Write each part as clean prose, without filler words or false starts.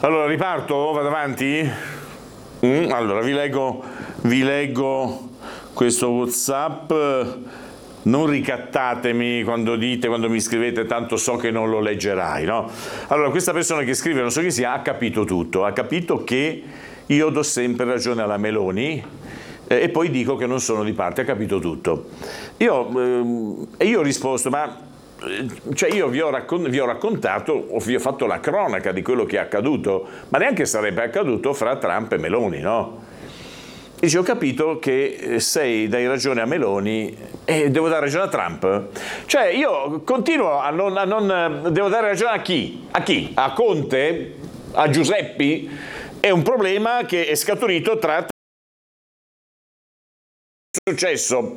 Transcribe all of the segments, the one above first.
Allora riparto, vado avanti? Allora vi leggo questo WhatsApp. Non ricattatemi quando mi scrivete, tanto so che non lo leggerai, no? Allora, questa persona che scrive, non so chi sia, ha capito tutto, ha capito che io do sempre ragione alla Meloni e poi dico che non sono di parte, ha capito tutto. Io ho risposto, io vi ho raccontato, vi ho fatto la cronaca di quello che è accaduto, ma neanche sarebbe accaduto fra Trump e Meloni, no? Dice, ho capito che dai ragione a Meloni e devo dare ragione a Trump. Cioè io continuo a non devo dare ragione a chi? A chi? A Conte? A Giuseppi? È un problema che è scaturito tra successo.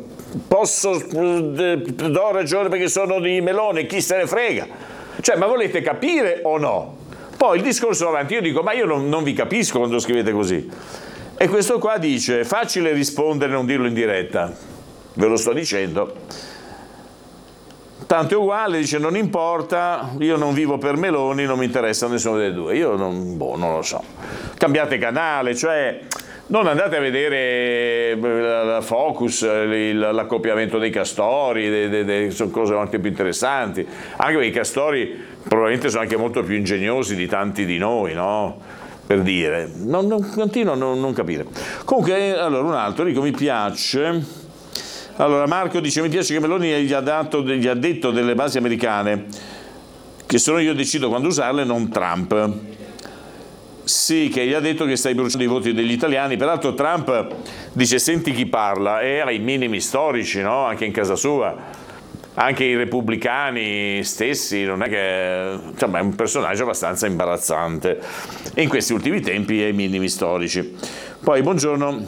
Do ragione perché sono di Meloni, chi se ne frega? Cioè, ma volete capire o no? Poi il discorso va avanti, io dico, ma io non vi capisco quando scrivete così. E questo qua dice, facile rispondere e non dirlo in diretta, ve lo sto dicendo. Tanto è uguale, dice, non importa, io non vivo per Meloni, non mi interessa nessuno dei due. Io non lo so. Cambiate canale, cioè non andate a vedere la Focus, l'accoppiamento dei castori, sono cose anche più interessanti. Anche perché i castori probabilmente sono anche molto più ingegnosi di tanti di noi, no? Per dire, continuo a non capire. Comunque, allora, un altro, dico, mi piace. Allora, Marco dice, mi piace che Meloni gli ha detto delle basi americane, che sono io decido quando usarle, non Trump. Sì, che gli ha detto che stai bruciando i voti degli italiani. Peraltro Trump dice, senti chi parla, era ai minimi storici, no? Anche in casa sua. Anche i repubblicani stessi, non è che, insomma, è un personaggio abbastanza imbarazzante e in questi ultimi tempi è ai minimi storici. Poi, buongiorno,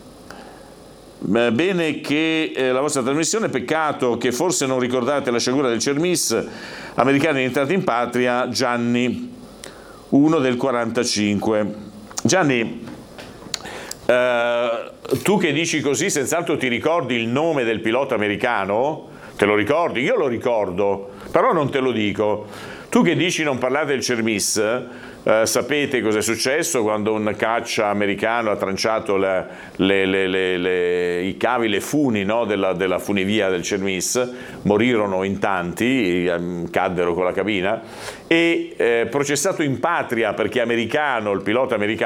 bene che la vostra trasmissione, peccato che forse non ricordate la sciagura del Cermis, americani entrati in patria, Gianni, uno del 45. Gianni, tu che dici così, senz'altro ti ricordi il nome del pilota americano? Te lo ricordi? Io lo ricordo, però non te lo dico. Tu che dici non parlate del Cermis, sapete cosa è successo quando un caccia americano ha tranciato i cavi, le funi, no, della funivia del Cermis, morirono in tanti, caddero con la cabina, e processato in patria perché americano, il pilota americano,